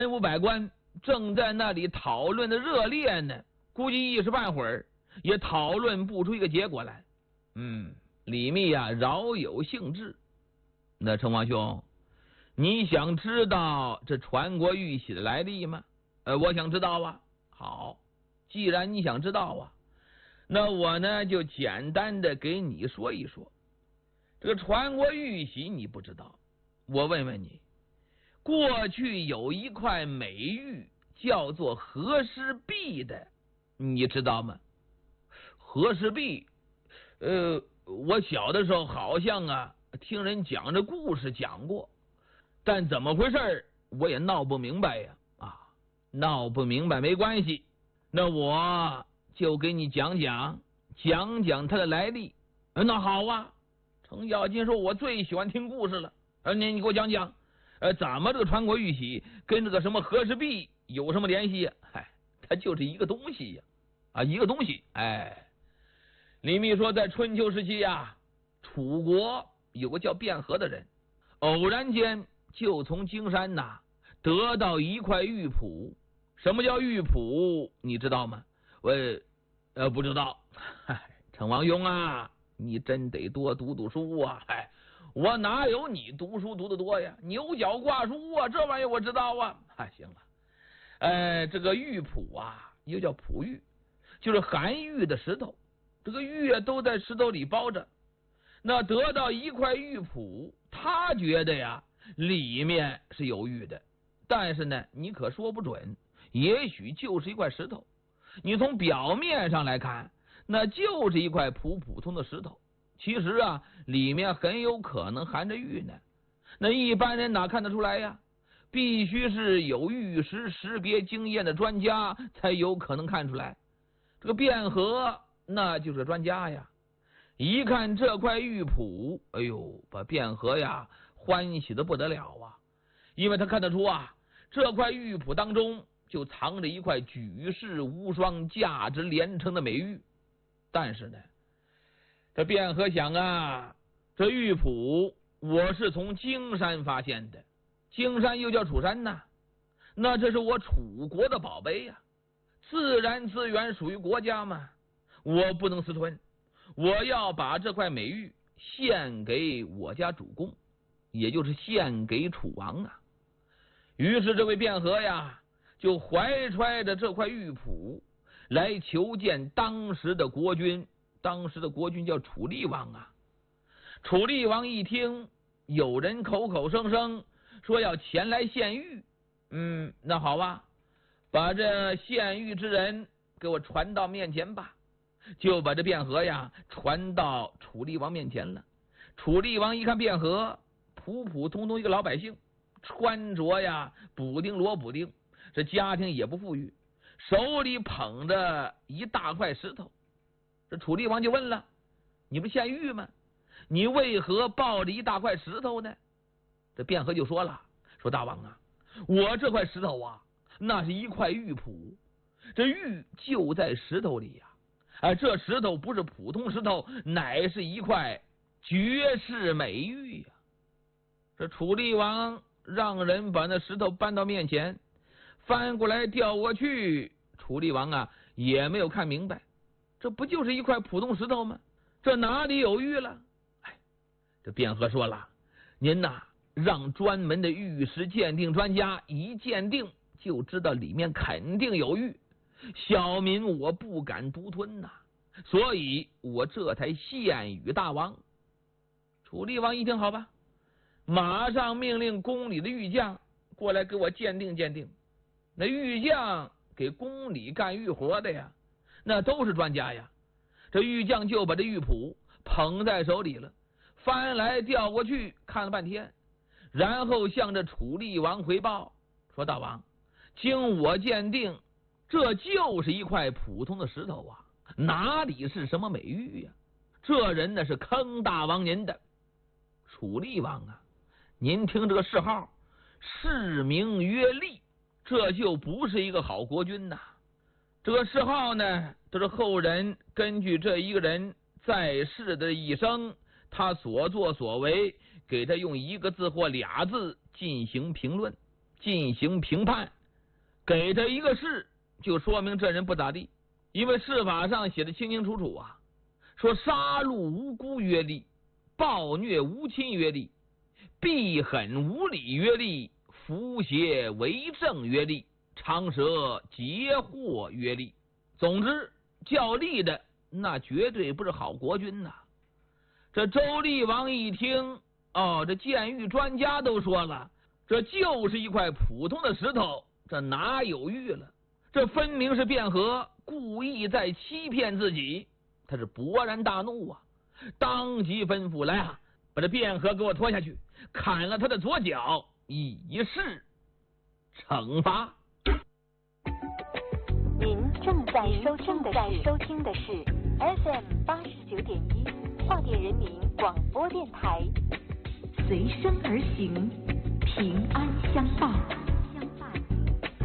文武百官正在那里讨论的热烈呢，估计一时半会儿也讨论不出一个结果来。李密呀，饶有兴致。那成王兄，你想知道这传国玉玺的来历吗？我想知道啊。好，既然你想知道啊，那我呢就简单的给你说一说。这个传国玉玺你不知道，我问问你，过去有一块美玉叫做和氏璧的，你知道吗？和氏璧，我小的时候好像啊听人讲这故事讲过，但怎么回事我也闹不明白呀。闹不明白没关系，那我就给你讲讲它的来历。那好啊，程咬金说我最喜欢听故事了。你给我讲讲，怎么这个传国玉玺跟这个什么和氏璧有什么联系呀？它就是一个东西呀，一个东西。李密说，在春秋时期呀，楚国有个叫卞和的人，偶然间就从荆山得到一块玉璞。什么叫玉璞？你知道吗？我不知道。程王兄啊，你真得多读读书啊！我哪有你读书读得多呀？牛角挂书啊，这玩意儿我知道啊。行了，这个玉璞啊，又叫璞玉，就是含玉的石头。这个玉都在石头里包着。那得到一块玉璞，他觉得呀，里面是有玉的，但是呢，你可说不准。也许就是一块石头，你从表面上来看，那就是一块普通的石头。其实啊，里面很有可能含着玉呢。那一般人哪看得出来呀？必须是有玉石识别经验的专家才有可能看出来。这个卞和那就是专家呀，一看这块玉璞，哎呦，把卞和呀欢喜的不得了啊，因为他看得出啊，这块玉璞当中就藏着一块举世无双、价值连城的美玉。但是呢，这卞和想啊，这玉璞我是从荆山发现的，荆山又叫楚山呐，那这是我楚国的宝贝呀，自然资源属于国家嘛，我不能私吞，我要把这块美玉献给我家主公，也就是献给楚王啊。于是这位卞和呀，就怀揣着这块玉璞来求见当时的国君。当时的国君叫楚厉王啊。楚厉王一听有人口口声声说要前来献玉，那好吧，把这献玉之人给我传到面前吧。就把这卞和呀传到楚厉王面前了。楚厉王一看卞和普通一个老百姓，穿着呀补丁罗补丁，这家庭也不富裕，手里捧着一大块石头。这楚厉王就问了，你不献玉吗？你为何抱着一大块石头呢？这卞和就说了，说大王啊，我这块石头啊，那是一块玉璞，这玉就在石头里呀，这石头不是普通石头，乃是一块绝世美玉呀。这楚厉王让人把那石头搬到面前，翻过来调过去，楚厉王啊也没有看明白，这不就是一块普通石头吗？这哪里有玉了？这卞和说了，您让专门的玉石鉴定专家一鉴定就知道里面肯定有玉，小民我不敢独吞所以我这才献与大王。楚厉王一听，好吧，马上命令宫里的玉匠过来给我鉴定鉴定。那玉匠给宫里干玉活的呀，那都是专家呀。这玉匠就把这玉璞捧在手里了，翻来调过去看了半天，然后向这楚厉王回报说，大王，经我鉴定，这就是一块普通的石头啊，哪里是什么美玉呀？这人呢是坑大王您的。楚厉王啊，您听这个谥号，谥名曰厉，这就不是一个好国君呐。这个谥号呢，都是后人根据这一个人在世的一生，他所作所为，给他用一个字或俩字进行评论。 进行评判，给他一个是，就说明这人不咋地。因为释法上写的清清楚楚啊，说杀戮无辜曰立，暴虐无亲曰立，必狠无礼曰立，伏邪为政曰立，长舌劫祸曰立。总之，叫立的那绝对不是好国君呐。这周厉王一听，这监狱专家都说了，这就是一块普通的石头，这哪有狱了？这分明是卞和故意在欺骗自己。他是勃然大怒啊，当即吩咐来啊，把这卞和给我拖下去，砍了他的左脚，以示惩罚。 您正在收听的是 FM 89.1化电人民广播电台，随声而行，平安相伴。